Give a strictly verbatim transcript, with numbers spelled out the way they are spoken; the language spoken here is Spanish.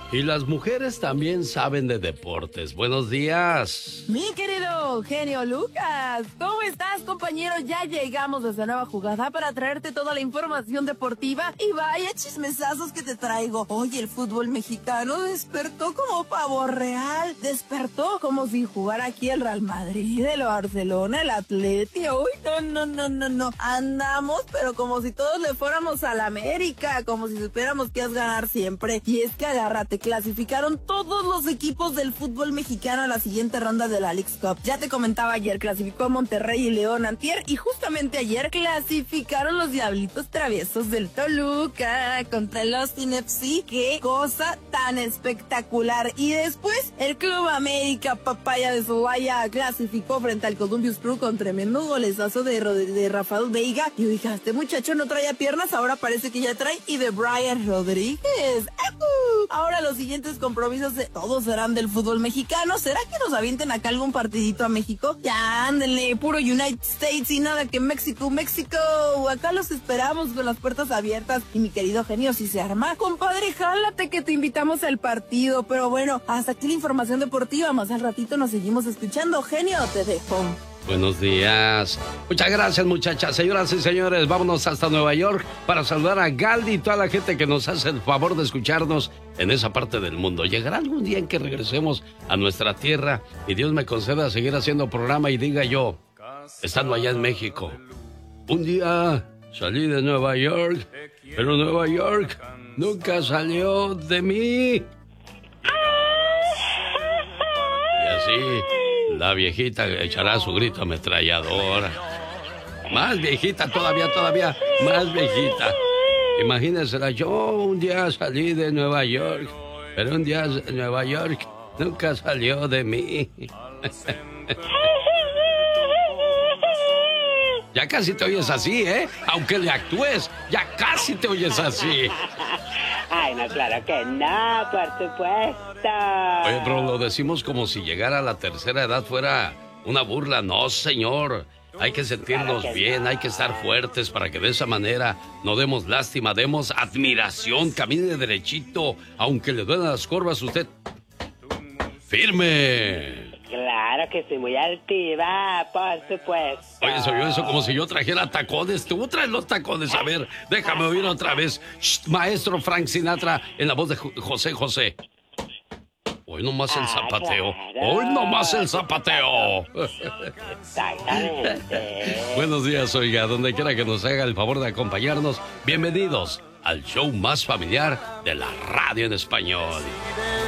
Y las mujeres también saben de deportes. Buenos días. Mi querido genio Lucas, ¿cómo estás, compañero? Ya llegamos a esta nueva jugada para traerte toda la información deportiva y vaya chismesazos que te traigo. Hoy el fútbol mexicano despertó como pavo real, despertó como si jugara aquí el Real Madrid, el Barcelona, el Atleti. Uy, no, no, no, no, no. Andamos, pero como si todos le fuéramos a la América, como si supiéramos que es ganar siempre. Y es que agárrate, clasificaron todos los equipos del fútbol mexicano a la siguiente ronda de la Leagues Cup. Ya te comentaba ayer, clasificó a Monterrey y León antier, y justamente ayer clasificaron los Diablitos Traviesos del Toluca contra el Austin F C. ¡Qué cosa tan espectacular! Y después, el Club América Papaya de Celaya clasificó frente al Columbus Crew con tremendo golezazo de, de Rafael Veiga. Y oiga, este muchacho no traía piernas, ahora parece que ya trae, y de Brian Rodríguez. ¡Acu! Ahora los siguientes compromisos de todos serán del fútbol mexicano. ¿Será que nos avienten acá algún partidito a México? Ya, ándenle, puro United States y nada que México, México. Acá los esperamos con las puertas abiertas. Y mi querido genio, si se arma, compadre, jálate que te invitamos al partido. Pero bueno, hasta aquí la información deportiva. Más al ratito nos seguimos escuchando. Genio, te dejo. Buenos días. Muchas gracias, muchachas. Señoras y señores, vámonos hasta Nueva York para saludar a Galdi y toda la gente que nos hace el favor de escucharnos en esa parte del mundo. Llegará algún día en que regresemos a nuestra tierra y Dios me conceda seguir haciendo programa y diga yo, estando allá en México, un día salí de Nueva York, pero Nueva York nunca salió de mí. Y así la viejita echará su grito ametralladora. Más viejita todavía, todavía, más viejita. Imagínensela, yo un día salí de Nueva York, pero un día Nueva York nunca salió de mí. Ya casi te oyes así, ¿eh? Aunque le actúes, ya casi te oyes así. Ay, no, claro que no, por supuesto. Oye, pero lo decimos como si llegar a la tercera edad fuera una burla. No, señor. Hay que sentirnos claro que bien, no. Hay que estar fuertes para que de esa manera no demos lástima, demos admiración, camine derechito, aunque le duelan las curvas, usted firme. Claro que estoy muy altiva, por supuesto. Oye, soy yo eso como si yo trajera tacones. Tú traes los tacones. A ver, déjame oír otra vez. Shh, maestro Frank Sinatra en la voz de José José. Hoy nomás el zapateo. Hoy nomás el zapateo. Exactamente. Buenos días, oiga. Donde quiera que nos haga el favor de acompañarnos, bienvenidos al show más familiar de la radio en español.